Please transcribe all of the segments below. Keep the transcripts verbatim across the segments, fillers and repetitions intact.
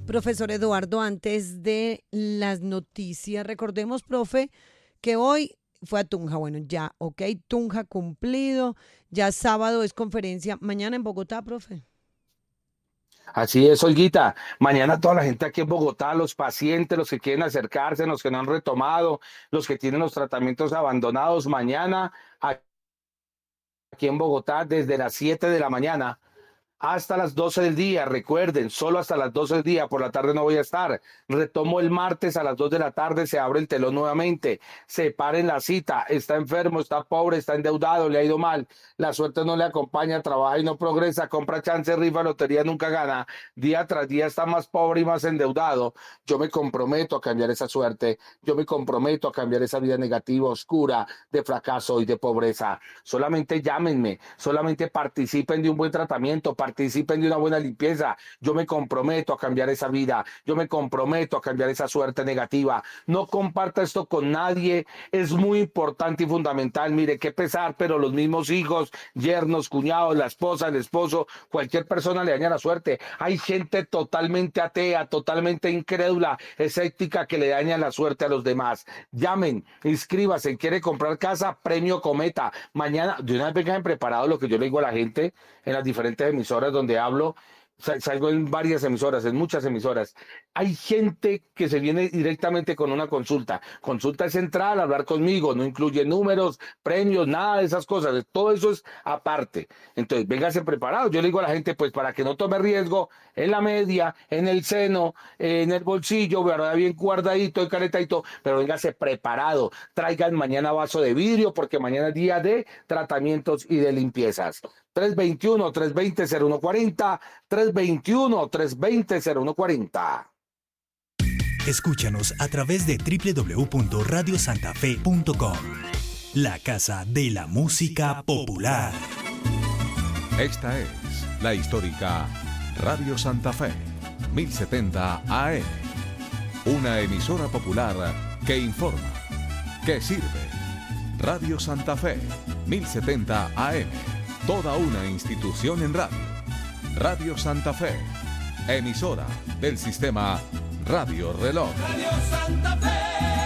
Profesor Eduardo, antes de las noticias, recordemos, profe, que hoy fue a Tunja. Bueno, ya, ok, Tunja cumplido, ya sábado es conferencia, mañana en Bogotá, profe. Así es, Olguita. Mañana toda la gente aquí en Bogotá, los pacientes, los que quieren acercarse, los que no han retomado, los que tienen los tratamientos abandonados, mañana aquí en Bogotá desde las siete de la mañana hasta las doce del día. Recuerden, solo hasta las doce del día, por la tarde no voy a estar. Retomo el martes a las dos de la tarde, se abre el telón nuevamente. Separen la cita, está enfermo, está pobre, está endeudado, le ha ido mal, la suerte no le acompaña, trabaja y no progresa, compra chance, rifa, lotería, nunca gana. Día tras día está más pobre y más endeudado. Yo me comprometo a cambiar esa suerte, yo me comprometo a cambiar esa vida negativa, oscura, de fracaso y de pobreza. Solamente llámenme, solamente participen de un buen tratamiento, participen de una buena limpieza. Yo me comprometo a cambiar esa vida, yo me comprometo a cambiar esa suerte negativa. No comparta esto con nadie, es muy importante y fundamental. Mire, qué pesar, pero los mismos hijos, yernos, cuñados, la esposa, el esposo, cualquier persona le daña la suerte. Hay gente totalmente atea, totalmente incrédula, escéptica, que le daña la suerte a los demás. Llamen, inscríbase, quiere comprar casa, premio Cometa. Mañana, de una vez vengan preparados, lo que yo le digo a la gente en las diferentes emisoras donde hablo. Salgo en varias emisoras, en muchas emisoras. Hay gente que se viene directamente con una consulta. Consulta central, hablar conmigo, no incluye números, premios, nada de esas cosas. Todo eso es aparte. Entonces, véngase preparado. Yo le digo a la gente, pues para que no tome riesgo, en la media, en el seno, en el bolsillo, ¿verdad? Bien guardadito, encaretadito, pero véngase preparado. Traigan mañana vaso de vidrio, porque mañana es día de tratamientos y de limpiezas. tres veintiuno, tres veinte, cero uno cuarenta, tres veintiuno, tres veinte, cero uno cuarenta. Escúchanos a través de doble u doble u doble u punto radio santa fe punto com, la casa de la música popular. Esta es la histórica Radio Santa Fe, mil setenta A M, una emisora popular que informa, que sirve. Radio Santa Fe, mil setenta A M. Toda una institución en radio. Radio Santa Fe, emisora del sistema Radio Reloj. Radio Santa Fe,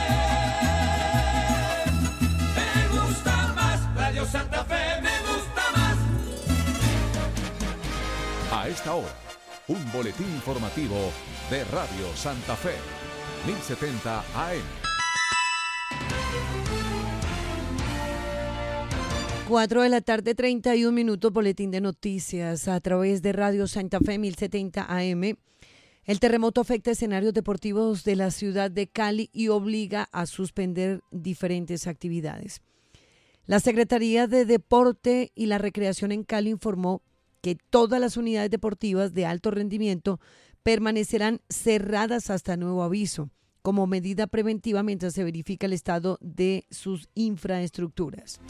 me gusta más. Radio Santa Fe, me gusta más. A esta hora, un boletín informativo de Radio Santa Fe, mil setenta A M. cuatro de la tarde, treinta y un minutos, boletín de noticias a través de Radio Santa Fe mil setenta A M. El terremoto afecta escenarios deportivos de la ciudad de Cali y obliga a suspender diferentes actividades. La Secretaría de Deporte y la Recreación en Cali informó que todas las unidades deportivas de alto rendimiento permanecerán cerradas hasta nuevo aviso, como medida preventiva mientras se verifica el estado de sus infraestructuras.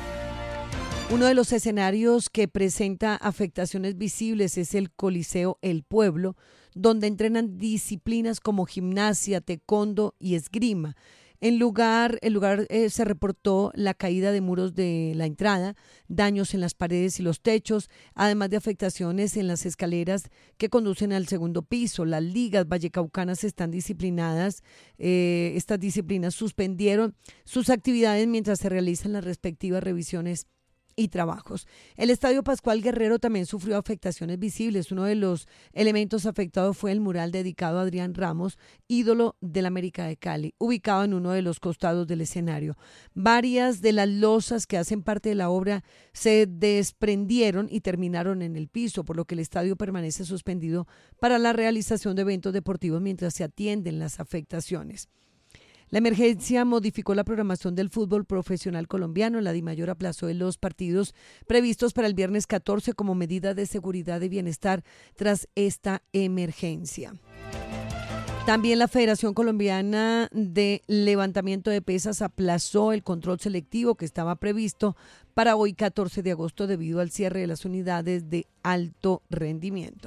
Uno de los escenarios que presenta afectaciones visibles es el Coliseo El Pueblo, donde entrenan disciplinas como gimnasia, taekwondo y esgrima. En lugar, el lugar eh, se reportó la caída de muros de la entrada, daños en las paredes y los techos, además de afectaciones en las escaleras que conducen al segundo piso. Las ligas vallecaucanas están disciplinadas, eh, estas disciplinas suspendieron sus actividades mientras se realizan las respectivas revisiones y trabajos. El Estadio Pascual Guerrero también sufrió afectaciones visibles. Uno de los elementos afectados fue el mural dedicado a Adrián Ramos, ídolo del América de Cali, ubicado en uno de los costados del escenario. Varias de las losas que hacen parte de la obra se desprendieron y terminaron en el piso, por lo que el estadio permanece suspendido para la realización de eventos deportivos mientras se atienden las afectaciones. La emergencia modificó la programación del fútbol profesional colombiano. La DIMAYOR aplazó los partidos previstos para el viernes catorce como medida de seguridad y bienestar tras esta emergencia. También la Federación Colombiana de Levantamiento de Pesas aplazó el control selectivo que estaba previsto para hoy catorce de agosto debido al cierre de las unidades de alto rendimiento.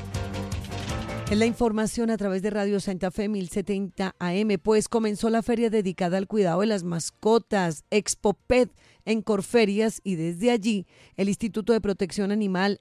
Es la información a través de Radio Santa Fe mil setenta A M, pues comenzó la feria dedicada al cuidado de las mascotas, Expopet, en Corferias, y desde allí el Instituto de Protección Animal